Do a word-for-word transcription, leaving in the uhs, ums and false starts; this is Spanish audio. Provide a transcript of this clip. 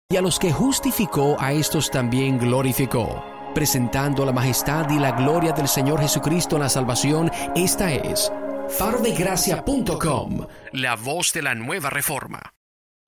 Y a los que justificó, a estos también glorificó, presentando la majestad y la gloria del Señor Jesucristo en la salvación. Esta es faro de gracia punto com, la voz de la nueva reforma.